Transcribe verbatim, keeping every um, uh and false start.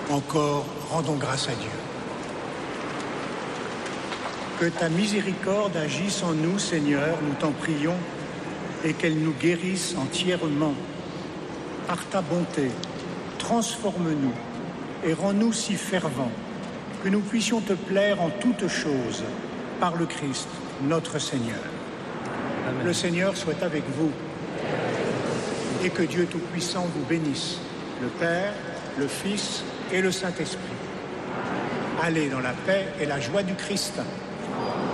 Encore, rendons grâce à Dieu. Que ta miséricorde agisse en nous, Seigneur, nous t'en prions, et qu'elle nous guérisse entièrement. Par ta bonté, transforme-nous et rends-nous si fervents que nous puissions te plaire en toutes choses, par le Christ, notre Seigneur. Amen. Le Seigneur soit avec vous, et que Dieu Tout-Puissant vous bénisse, le Père, le Fils et le Saint-Esprit. Allez dans la paix et la joie du Christ.